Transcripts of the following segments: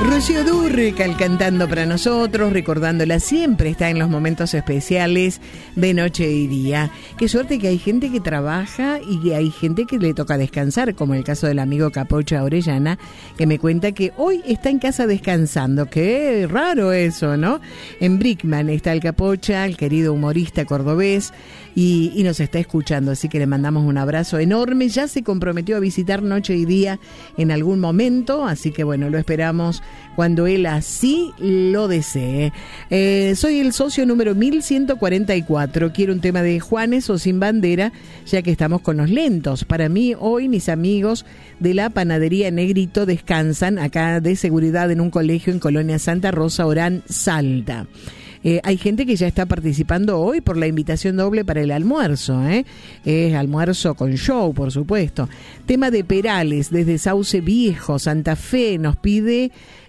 Rocío Dúrcal cantando para nosotros, recordándola, siempre está en los momentos especiales de noche y día. Qué suerte que hay gente que trabaja y hay gente que le toca descansar, como el caso del amigo Capocha Orellana, que me cuenta que hoy está en casa descansando. Qué raro eso, ¿no? En Brickman está el Capocha, el querido humorista cordobés, y nos está escuchando, así que le mandamos un abrazo enorme. Ya se comprometió a visitar Noche y Día en algún momento, así que bueno, lo esperamos cuando él así lo desee. Soy el socio número 1144. Quiero un tema de Juanes o Sin Bandera, ya que estamos con los lentos. Para mí, hoy mis amigos de la panadería Negrito descansan acá de seguridad en un colegio en Colonia Santa Rosa, Orán, Salta. Hay gente que ya está participando hoy por la invitación doble para el almuerzo, es almuerzo con show, por supuesto. Tema de Perales, desde Sauce Viejo, Santa Fe, nos pide...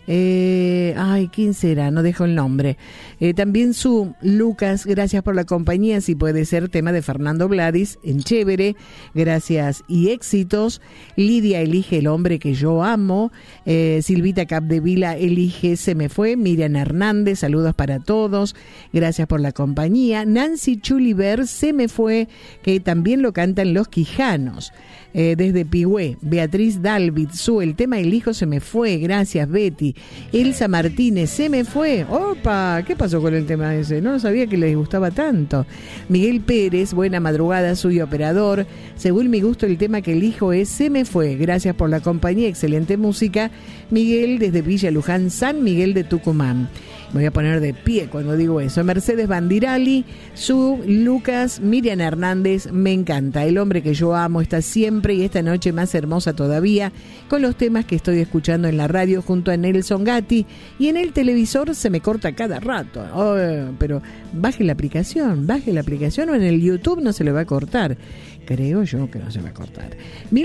¿quién será? No dejo el nombre. También su Lucas, gracias por la compañía. Si puede ser tema de Fernando Vladis en Chévere, gracias y éxitos. Lidia elige El hombre que yo amo. Silvita Capdevila elige Se me fue. Miriam Hernández, saludos para todos, gracias por la compañía. Nancy Chuliver, Se me fue, que también lo cantan Los Quijanos. Desde Pigüé, Beatriz Dalvitzu, el tema El hijo se me fue, gracias Betty. Elsa Martínez, Se me fue. Opa, ¿qué pasó con el tema ese? No sabía que les gustaba tanto. Miguel Pérez, buena madrugada, soy operador. Según mi gusto, el tema que elijo es Se me fue, gracias por la compañía, excelente música. Miguel desde Villa Luján, San Miguel de Tucumán. Me voy a poner de pie cuando digo eso. Mercedes Bandirali, su Lucas, Miriam Hernández, me encanta. El hombre que yo amo está siempre y esta noche más hermosa todavía con los temas que estoy escuchando en la radio junto a Nelson Gatti, y en el televisor se me corta cada rato. Pero baje la aplicación o en el YouTube no se le va a cortar. Creo yo que no se va a cortar.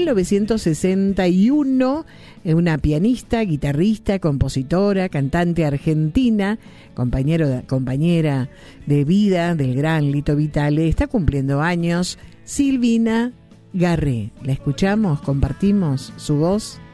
1961, una pianista, guitarrista, compositora, cantante argentina, compañera de vida del gran Lito Vitale, está cumpliendo años, Silvina Garré. La escuchamos, compartimos su voz.